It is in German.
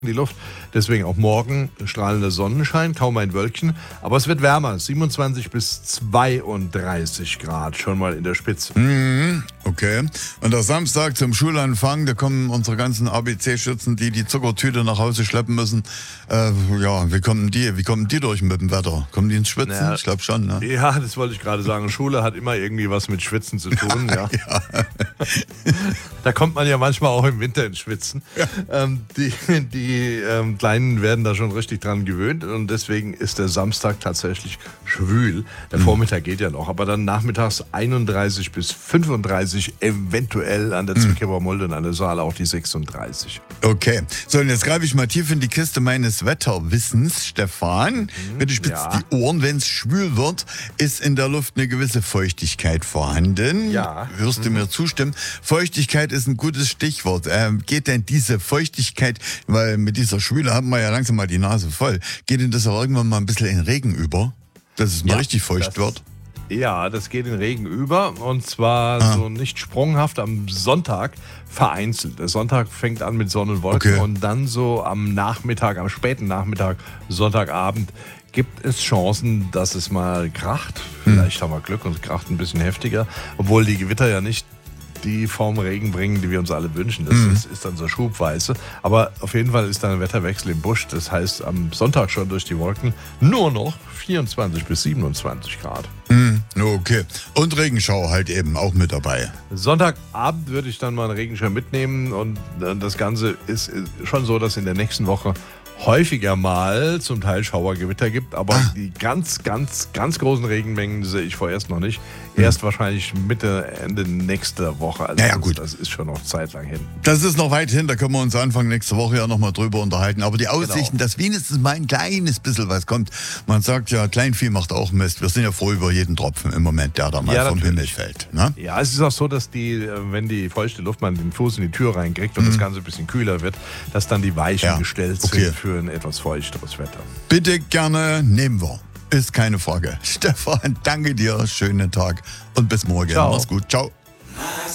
die Luft. Deswegen auch morgen strahlender Sonnenschein, kaum ein Wölkchen. Aber es wird wärmer, 27 bis 32 Grad, schon mal in der Spitze. Okay. Und am Samstag zum Schulanfang, da kommen unsere ganzen ABC-Schützen, die die Zuckertüte nach Hause schleppen müssen. Wie kommen die durch mit dem Wetter? Kommen die ins Schwitzen? Ja. Ich glaube schon, ne? Ja, das wollte ich gerade sagen. Schule hat immer irgendwie was mit Schwitzen zu tun. Ja. Da kommt man ja manchmal auch im Winter ins Schwitzen. Ja. Die Kleinen werden da schon richtig dran gewöhnt und deswegen ist der Samstag tatsächlich schwül. Der Vormittag geht ja noch, aber dann nachmittags 31 bis 35, eventuell an der Zwickauer Mulde und an der Saale auch die 36. Okay. So, und jetzt greife ich mal tief in die Kiste meines Wetterwissens. Stefan, bitte spitzt die Ohren. Wenn es schwül wird, ist in der Luft eine gewisse Feuchtigkeit vorhanden. Ja. Wirst du mir zustimmen? Feuchtigkeit ist ein gutes Stichwort. Geht denn diese Feuchtigkeit, weil mit dieser Schwüle haben wir ja langsam mal die Nase voll, geht denn das auch irgendwann mal ein bisschen in Regen über? Dass es mal richtig feucht wird? Ja, das geht in Regen über und zwar so nicht sprunghaft am Sonntag, vereinzelt. Der Sonntag fängt an mit Sonne und Wolken und dann so am Nachmittag, am späten Nachmittag, Sonntagabend, gibt es Chancen, dass es mal kracht. Vielleicht haben wir Glück und es kracht ein bisschen heftiger, obwohl die Gewitter ja nicht die Form Regen bringen, die wir uns alle wünschen. Das ist dann so schubweise. Aber auf jeden Fall ist da ein Wetterwechsel im Busch. Das heißt, am Sonntag schon durch die Wolken nur noch 24 bis 27 Grad. Okay. Und Regenschauer halt eben auch mit dabei. Sonntagabend würde ich dann mal einen Regenschirm mitnehmen und das Ganze ist schon so, dass in der nächsten Woche häufiger mal zum Teil Schauergewitter gibt, aber die ganz großen Regenmengen sehe ich vorerst noch nicht. Erst wahrscheinlich Mitte, Ende nächster Woche. Also gut. Das ist schon noch zeitlang hin. Das ist noch weit hin, da können wir uns Anfang nächste Woche ja nochmal drüber unterhalten. Aber die Aussichten, dass wenigstens mal ein kleines bisschen was kommt. Man sagt ja, Kleinvieh macht auch Mist. Wir sind ja froh über jeden Tropfen im Moment, der da mal vom Himmel fällt. Ne? Ja, es ist auch so, dass wenn die feuchte Luft mal den Fuß in die Tür reinkriegt und das Ganze ein bisschen kühler wird, dass dann die Weichen gestellt sind für ein etwas feuchteres Wetter. Bitte gerne, nehmen wir. Ist keine Frage. Stefan, danke dir. Schönen Tag und bis morgen. Ciao. Mach's gut. Ciao.